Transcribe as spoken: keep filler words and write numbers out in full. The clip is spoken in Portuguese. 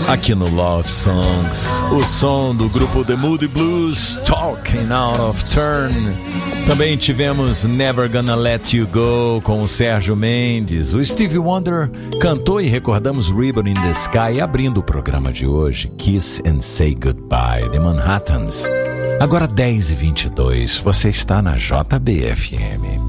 Aqui no Love Songs, o som do grupo The Moody Blues, Talking Out of Turn. Também tivemos Never Gonna Let You Go com o Sérgio Mendes. O Stevie Wonder cantou e recordamos Ribbon in the Sky, abrindo o programa de hoje, Kiss and Say Goodbye, The Manhattans. Agora dez e vinte e dois, você está na J B F M.